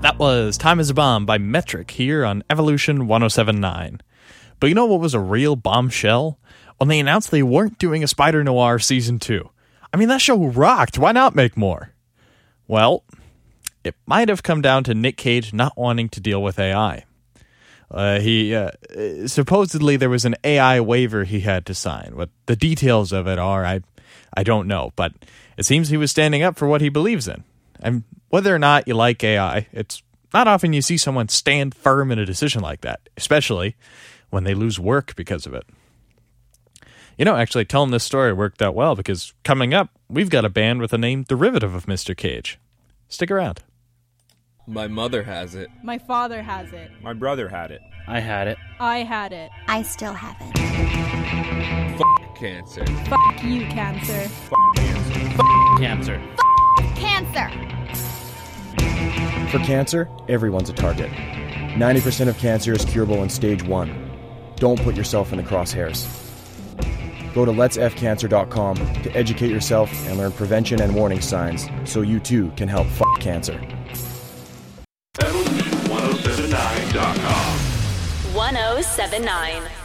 That was Time is a Bomb by Metric here on Evolution 1079. But you know what was a real bombshell? When they announced they weren't doing a Spider Noir Season 2. I mean, that show rocked. Why not make more? Well, it might have come down to Nick Cage not wanting to deal with AI. Supposedly there was an AI waiver he had to sign. What the details of it are, I don't know. But it seems he was standing up for what he believes in. And whether or not you like AI, it's not often you see someone stand firm in a decision like that, especially when they lose work because of it. You know, actually telling this story worked out well because coming up, we've got a band with a name derivative of Mr. Cage. Stick around. My mother has it. My father has it. My brother had it. I had it. I had it. I still have it. F*** cancer. Fuck you, cancer. Cancer. Cancer! For cancer, everyone's a target. 90% of cancer is curable in stage 1. Don't put yourself in the crosshairs. Go to letsfcancer.com to educate yourself and learn prevention and warning signs so you too can help fight cancer. Evolution1079.com 1079.